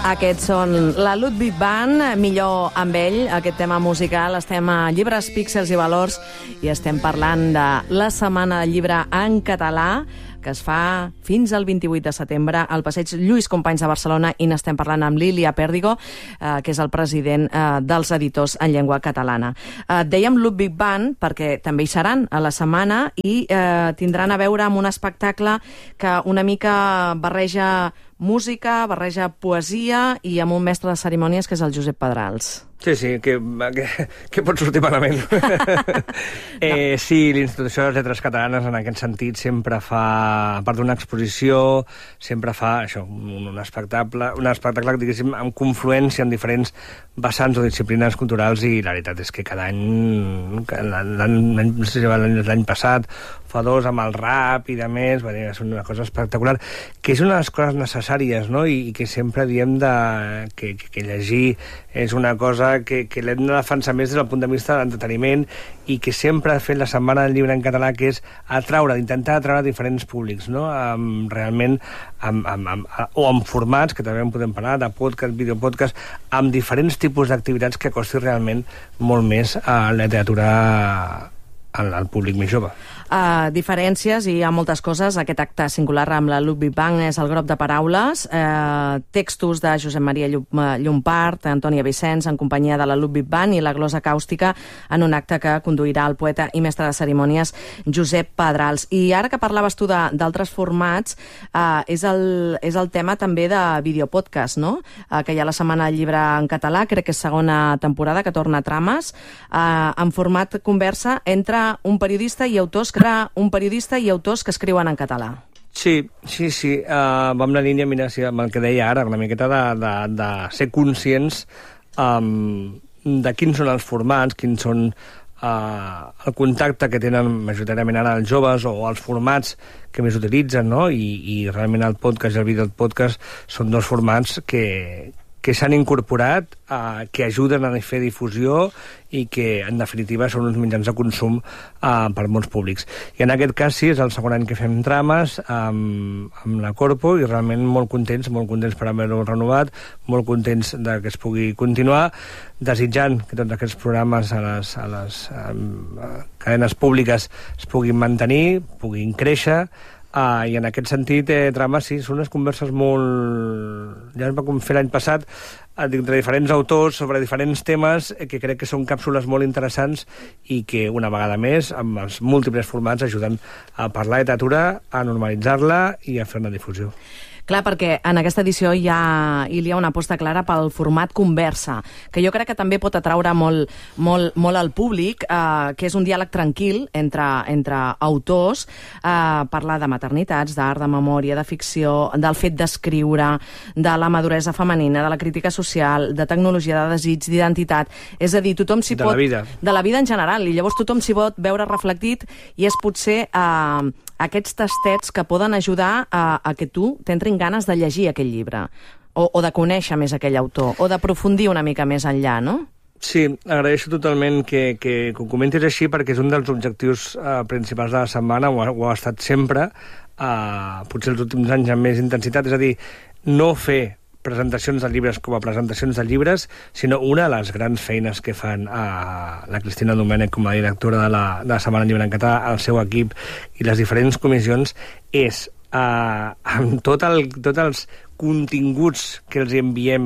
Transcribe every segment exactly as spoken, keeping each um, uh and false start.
Aquests són la Ludwig Band, millor amb ell, aquest tema musical. Estem a Llibres, Píxels i Valors i estem parlant de la Setmana del Llibre en català, que es fa fins al vint-i-vuit de setembre al Passeig Lluís Companys de Barcelona, i n'estem parlant amb Lília Pèrdigo, eh, que és el president eh, dels editors en llengua catalana. Eh, dèiem Ludwig Band perquè també hi seran a la setmana i eh, tindran a veure amb un espectacle que una mica barreja música, barreja poesia i amb un mestre de cerimònies que és el Josep Pedrals. Sí, sí, que, que, que pot sortir malament. eh, sí, l'Institució de les Lletres Catalanes en aquest sentit sempre fa, a part d'una exposició, sempre fa això, un, un espectacle, un espectacle, diguéssim, amb confluència en diferents vessants o disciplines culturals, i la veritat és que cada any, l'any passat, fa dos, amb el rap i de més, va dir, és una cosa espectacular, que és una de les coses necessàries, no? I, i que sempre diem de, que, que, que llegir és una cosa que, que l'hem de defensar més des del punt de vista de l'entreteniment, i que sempre ha fet la Setmana del Llibre en català, que és atraure, intentar atraure diferents públics, no? Um, realment, amb, amb, amb, o amb formats, que també en podem parlar, de podcast, videopodcast, amb diferents tipus d'activitats que costi realment molt més a la literatura al, al públic més jove. Uh, diferències, i hi ha moltes coses. Aquest acte singular amb la Ludwig Band és el Grop de Paraules, uh, textos de Josep Maria Llompart, Antònia Vicenç, en companyia de la Ludwig Band, i la glosa càustica en un acte que conduirà el poeta i mestre de cerimònies Josep Pedrals. I ara que parlaves tu d'altres formats, uh, és, el, és el tema també de videopodcast, no? Uh, que hi ha la Setmana del Llibre en català, crec que és segona temporada, que torna a Trames, uh, en format conversa entre un periodista i autors que un periodista i autors que escriuen en català. Sí, sí, sí. Uh, va amb la línia, mira, sí, amb el que deia ara, una miqueta de, de, de ser conscients um, de quins són els formats, quins són uh, el contacte que tenen majoritàriament ara els joves, o els formats que més utilitzen, no? I, i realment el podcast i el videopodcast són dos formats que, que s'han incorporat, uh, que ajuden a fer difusió i que, en definitiva, són uns mitjans de consum uh, per molts públics. I en aquest cas, sí, és el segon any que fem Trames amb, amb la Corpo, i realment molt contents, molt contents per haver-ho renovat, molt contents de que es pugui continuar, desitjant que tots aquests programes a les, a les um, cadenes públiques es puguin mantenir, puguin créixer. Ah, i en aquest sentit, eh, Trames, sí, són unes converses molt... Ja es va fer l'any passat, entre diferents autors sobre diferents temes, eh, que crec que són càpsules molt interessants i que, una vegada més, amb els múltiples formats, ajuden a parlar de literatura, a normalitzar-la i a fer una difusió. Clar, perquè en aquesta edició hi ha, hi ha una aposta clara pel format conversa, que jo crec que també pot atraure molt, molt, molt al públic, eh, que és un diàleg tranquil entre, entre autors, eh, parlar de maternitats, d'art, de memòria, de ficció, del fet d'escriure, de la maduresa femenina, de la crítica social, de tecnologia, de desig, d'identitat. És a dir, tothom s'hi pot... De la vida. De la vida en general, i llavors tothom s'hi pot veure reflectit, i és potser eh, aquests tastets que poden ajudar a, a que tu t'entrin ganes de llegir aquell llibre, o, o de conèixer més aquell autor, o d'aprofundir una mica més enllà, no? Sí, agraeixo totalment que, que, que ho comentis així, perquè és un dels objectius uh, principals de la setmana, ho ha, ho ha estat sempre, uh, potser els últims anys amb més intensitat, és a dir, no fer presentacions de llibres com a presentacions de llibres, sinó una de les grans feines que fan uh, la Cristina Domènech com a directora de la, de la Setmana del Llibre en català, el seu equip i les diferents comissions, és Uh, amb tot el, tots els continguts que els enviem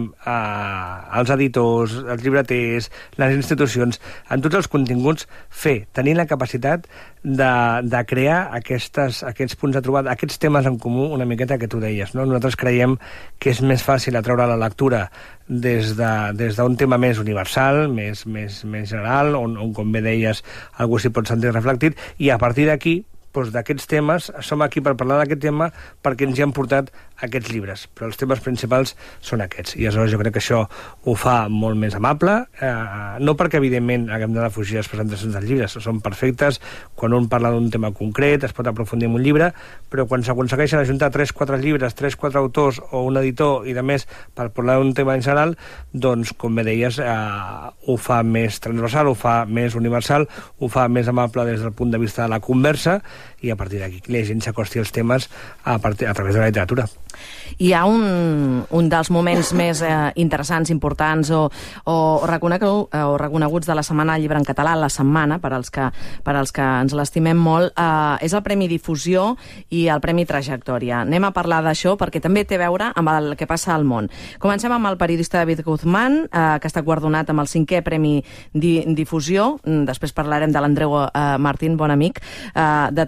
uh, als editors, als llibreters, les institucions, en tots els continguts, fer, tenir la capacitat de, de crear aquestes, aquests punts de trobada, aquests temes en comú, una miqueta que tu deies, no? Nosaltres creiem que és més fàcil atraure la lectura des de, des d'un tema més universal, més, més, més general, on, on, com bé deies, algú s'hi pot sentir reflectit, i a partir d'aquí, doncs, d'aquests temes, som aquí per parlar d'aquest tema perquè ens hi han portat aquests llibres, però els temes principals són aquests, i aleshores jo crec que això ho fa molt més amable, eh, no perquè evidentment haguem de defugir les presentacions dels llibres, són perfectes, quan un parla d'un tema concret es pot aprofundir en un llibre, però quan s'aconsegueixen ajuntar tres quatre llibres, tres quatre autors o un editor i de més per parlar d'un tema en general, doncs com bé deies, eh, ho fa més transversal, ho fa més universal, ho fa més amable des del punt de vista de la conversa, i a partir d'aquí la gent s'acosti als temes a, part, a través de la literatura. Hi ha un, un dels moments més eh, interessants, importants o, o, reconeguts, o reconeguts de la Setmana del Llibre en Català, la setmana, per als que, per als que ens l'estimem molt, eh, és el Premi Difusió i el Premi Trajectòria. Anem a parlar d'això perquè també té a veure amb el que passa al món. Comencem amb el periodista David Guzmán, eh, que està guardonat amb el cinquè Premi di Difusió. Després parlarem de l'Andreu eh, Martín, bon amic, eh, de